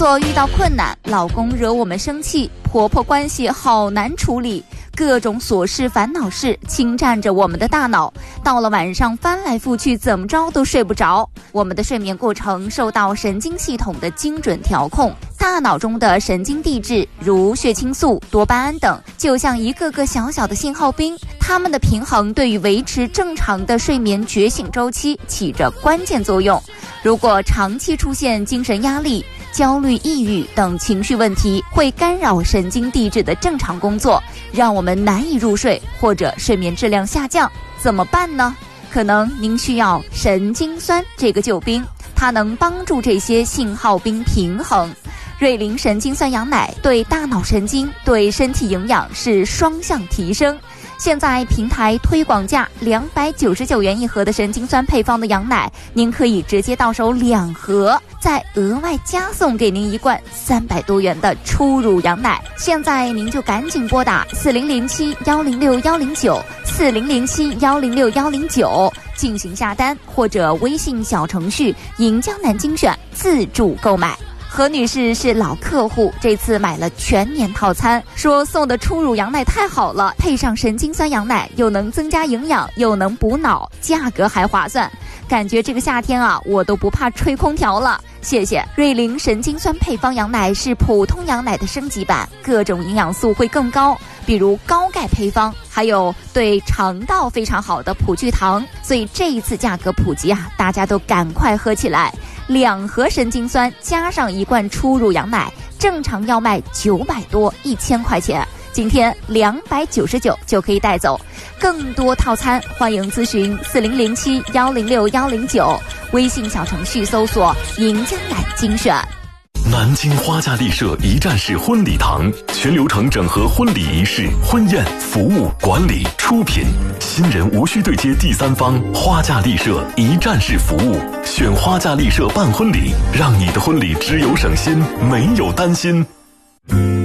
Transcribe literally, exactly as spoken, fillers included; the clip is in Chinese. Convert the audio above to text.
作遇到困难，老公惹我们生气，婆婆关系好难处理，各种琐事烦恼事侵占着我们的大脑，到了晚上翻来覆去怎么着都睡不着。我们的睡眠过程受到神经系统的精准调控，大脑中的神经递质如血清素、多巴胺等就像一个个小小的信号兵，它们的平衡对于维持正常的睡眠觉醒周期起着关键作用。如果长期出现精神压力、焦虑、抑郁等情绪问题，会干扰神经递质的正常工作，让我们难以入睡或者睡眠质量下降。怎么办呢？可能您需要神经酸这个救兵，它能帮助这些信号兵平衡。瑞灵神经酸羊奶对大脑神经、对身体营养是双向提升。现在平台推广价两百九十九元一盒的神经酸配方的羊奶，您可以直接到手两盒，再额外加送给您一罐三百多元的初乳羊奶。现在您就赶紧拨打四零零七幺零六幺零九四零零七幺零六幺零九进行下单，或者微信小程序银江南精选自助购买。何女士是老客户，这次买了全年套餐，说送的初乳羊奶太好了，配上神经酸羊奶又能增加营养，又能补脑，价格还划算。感觉这个夏天啊，我都不怕吹空调了。谢谢。瑞灵神经酸配方羊奶是普通羊奶的升级版，各种营养素会更高，比如高钙配方，还有对肠道非常好的普聚糖，所以这一次价格普及啊，大家都赶快喝起来。两盒神经酸加上一罐初乳羊奶，正常要卖九百多，一千块钱，今天两百九十九就可以带走。更多套餐欢迎咨询四零零七幺零六幺零九，微信小程序搜索银江南精选。 南京花家丽舍一站式婚礼堂，全流程整合婚礼仪式、婚宴、服务、管理、出品，新人无需对接第三方，花家丽舍一站式服务，选花家丽舍办婚礼，让你的婚礼只有省心，没有担心。